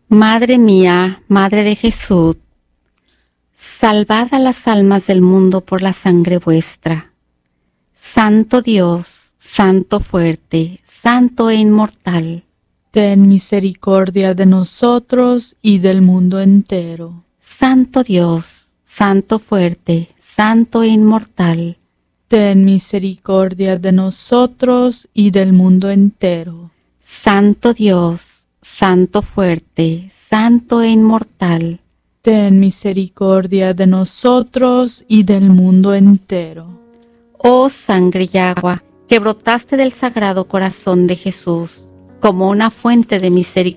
Madre mía, Madre de Jesús, salvad a las almas del mundo por la sangre vuestra. Santo Dios, Santo fuerte, Santo e inmortal, ten misericordia de nosotros y del mundo entero. Santo Dios, Santo fuerte, Santo e inmortal, ten misericordia de nosotros y del mundo entero. Santo Dios, Santo fuerte, Santo e inmortal, ten misericordia de nosotros y del mundo entero. Oh sangre y agua que brotaste del Sagrado Corazón de Jesús como una fuente de misericordia,